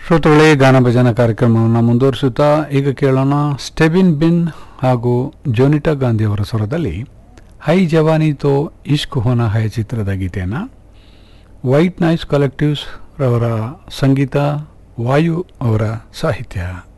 ಶ್ರೋತೃಗಳೇ, ಗಾನ ಭಜನಾ ಕಾರ್ಯಕ್ರಮವನ್ನು ಮುಂದುವರಿಸುತ್ತಾ ಈಗ ಕೇಳೋಣ ಸ್ಟೆಬಿನ್ ಬಿನ್ ಹಾಗೂ ಜೋನಿಟಾ ಗಾಂಧಿ ಅವರ ಸ್ವರದಲ್ಲಿ ಹೈ ಜವಾನಿ ತೋ ಇಶ್ಕ್ ಹೋನಾ ಹೈ ಚಿತ್ರದ ಗೀತೆಯನ್ನು. ವೈಟ್ ನಾಯ್ಸ್ ಕಲೆಕ್ಟಿವ್ಸ್ ರವರ ಸಂಗೀತ, ವಾಯು ಅವರ ಸಾಹಿತ್ಯ.